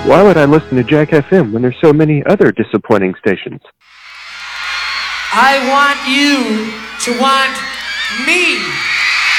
Why would I listen to Jack FM when there's so many other disappointing stations? I want you to want me.